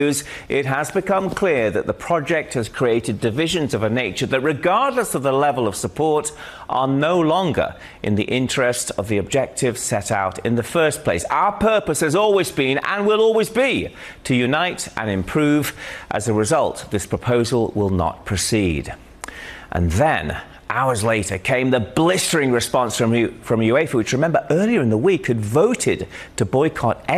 It has become clear that the project has created divisions of a nature that, regardless of the level of support, are no longer in the interest of the objectives set out in the first place. Our purpose has always been, and will always be, to unite and improve. As a result, this proposal will not proceed. And then, hours later, came the blistering response from UEFA, which, remember, earlier in the week had voted to boycott